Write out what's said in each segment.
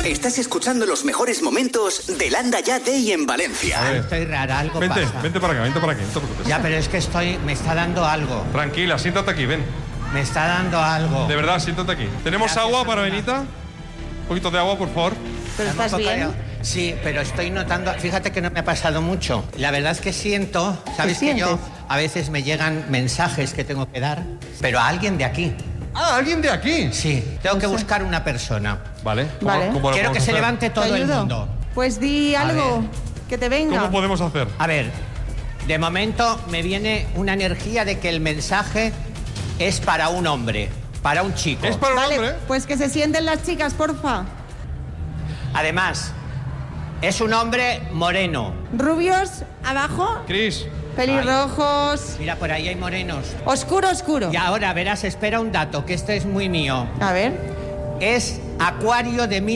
Estás escuchando los mejores momentos de Landa Ya Day en Valencia. Estoy rara, algo vente, pasa. Vente para acá, no te preocupes. Ya, pero es que me está dando algo. Tranquila, siéntate aquí, ven. Me está dando algo. De verdad, siéntate aquí. ¿Tenemos Gracias, agua para Ana. Benita? Un poquito de agua, por favor. ¿Pero estás bien? Sí, pero estoy notando... Fíjate que no me ha pasado mucho. La verdad es que siento... ¿Sabes que yo a veces me llegan mensajes que tengo que dar? Pero a alguien de aquí. Ah, ¿alguien de aquí? Sí, tengo que buscar una persona. Vale. Vale. ¿Cómo lo Quiero que podemos se hacer? levante todo ¿Te el ayudo? mundo. Pues di algo, que te venga. ¿Cómo podemos hacer? A ver, de momento me viene una energía de que el mensaje es para un hombre, para un chico. ¿Es para un Vale, hombre? pues que se sienten las chicas, porfa. Además, es un hombre moreno. Rubios, abajo, Cris. pelirrojos, Mira, por ahí hay morenos. oscuro, oscuro. Y ahora verás, espera un dato, que este es muy mío. A ver. Es Acuario de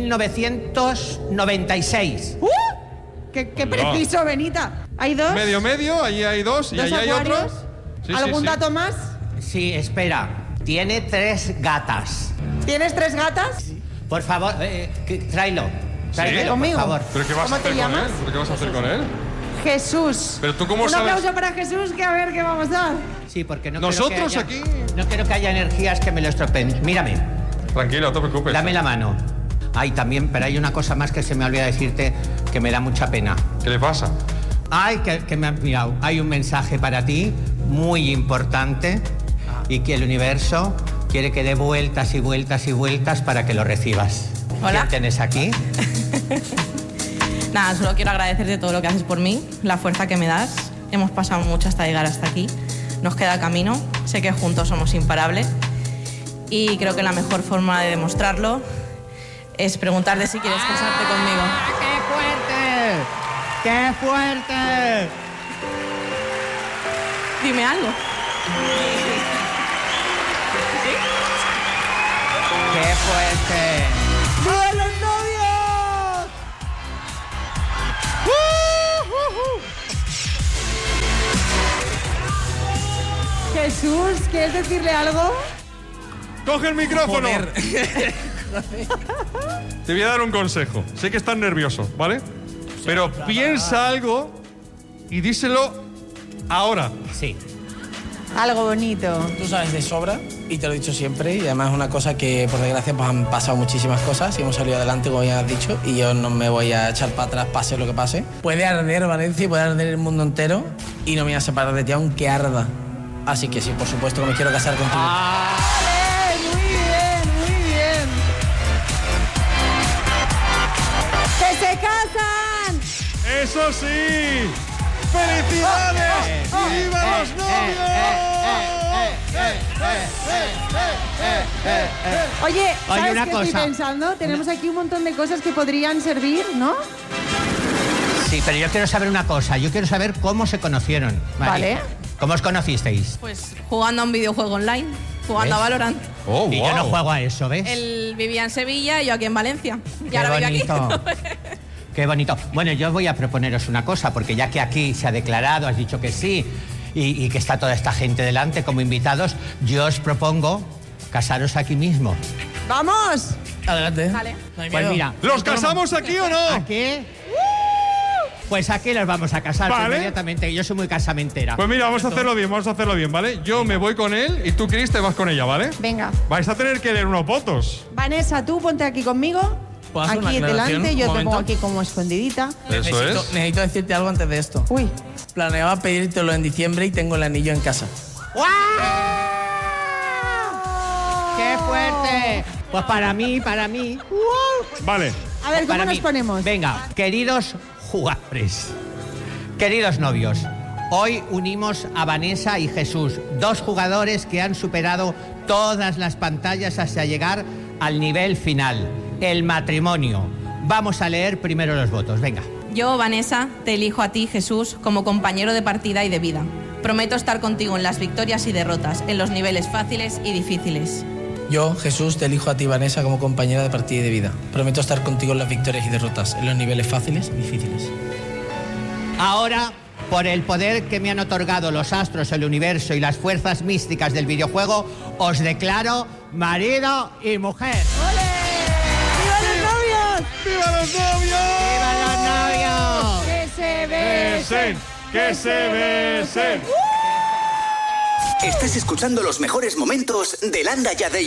1996. ¡Qué preciso, Benita! ¿Hay dos? Medio, allí hay dos y ¿Dos allí hay acuarios? otro. Sí, ¿Algún sí. dato más? Sí, espera. Tiene 3 gatas. ¿Tienes 3 gatas? Por favor, tráelo. Tráelo, ¿Conmigo? por favor. ¿Pero qué vas ¿Cómo a hacer te con llamas? él? ¿Pero qué vas a hacer con él? Jesús. Pero tú cómo Un sabes... aplauso para Jesús, que a ver qué vamos a dar. Sí, porque no Nosotros quiero que aquí... No quiero que haya energías que me lo estropeen. Mírame, Tranquilo, no te preocupes. dame la mano. Ay, también, pero hay una cosa más que se me olvida decirte que me da mucha pena. ¿Qué le pasa? Ay, que me han mirado. Hay un mensaje para ti muy importante y que el universo quiere que dé vueltas y vueltas y vueltas para que lo recibas. Hola. ¿Quién tienes aquí? Nada, solo quiero agradecerte todo lo que haces por mí, la fuerza que me das. Hemos pasado mucho hasta llegar hasta aquí. Nos queda camino. Sé que juntos somos imparables. Y creo que la mejor forma de demostrarlo es preguntarte si quieres casarte conmigo. ¡Qué fuerte! ¡Qué fuerte! Dime algo. ¡Qué fuerte! ¡Viva los novios! Jesús, ¿quieres decirle algo? ¡Coge el micrófono! Te voy a dar un consejo. Sé que estás nervioso, ¿vale? Pero piensa algo y díselo ahora. Sí. Algo bonito. Tú sabes de sobra y te lo he dicho siempre y además es una cosa que por desgracia pues han pasado muchísimas cosas y hemos salido adelante como ya has dicho y yo no me voy a echar para atrás pase lo que pase. Puede arder Valencia y puede arder el mundo entero y no me voy a separar de ti aunque arda. Así que sí, por supuesto que me quiero casar contigo. ¡Vale! Muy bien, muy bien. ¡Que se casan! ¡Eso sí! ¡Felicidades! ¡Viva los novios! Oye, ¿sabes una qué cosa. estoy pensando? Tenemos aquí un montón de cosas que podrían servir, ¿no? Sí, pero yo quiero saber una cosa. Yo quiero saber cómo se conocieron. Vale. ¿Cómo os conocisteis? Pues jugando a un videojuego online, jugando a Valorant. Oh, Y yo no juego a eso, ¿ves? Él vivía en Sevilla y yo aquí en Valencia. Y Qué ahora vivo bonito. aquí. Qué bonito. Bueno, yo voy a proponeros una cosa, porque ya que aquí se ha declarado, has dicho que sí, y que está toda esta gente delante como invitados, yo os propongo casaros aquí mismo. ¡Vamos! Adelante. Vale. No hay Pues miedo. mira. ¿Los casamos aquí o no? ¿Aquí? Pues aquí los vamos a casar Vale. inmediatamente. Yo soy muy casamentera. Pues mira, vamos a hacerlo bien, ¿vale? Yo me voy con él y tú, Cris, te vas con ella, ¿vale? Venga. Vais a tener que leer unos votos. Vanessa, tú ponte aquí conmigo. ¿Puedo hacer una Aquí aclaración? delante, yo Un te pongo momento. aquí como escondidita. Eso es. Necesito decirte algo antes de esto. Uy. Planeaba pedírtelo en diciembre y tengo el anillo en casa. ¡Qué fuerte! Pues para mí. Vale. A ver, ¿cómo Para nos mí. ponemos? Venga, queridos jugadores, queridos novios, hoy unimos a Vanessa y Jesús, 2 jugadores que han superado todas las pantallas hasta llegar al nivel final, el matrimonio. Vamos a leer primero los votos, venga. Yo, Vanessa, te elijo a ti, Jesús, como compañero de partida y de vida. Prometo estar contigo en las victorias y derrotas, en los niveles fáciles y difíciles. Yo, Jesús, te elijo a ti, Vanessa, como compañera de partida y de vida. Prometo estar contigo en las victorias y derrotas, en los niveles fáciles y difíciles. Ahora, por el poder que me han otorgado los astros, el universo y las fuerzas místicas del videojuego, os declaro marido y mujer. ¡Ole! ¡Viva los novios! los novios! ¡Viva los novios! ¡Que se besen! ¡Que se besen! Estás escuchando los mejores momentos de Landa Yade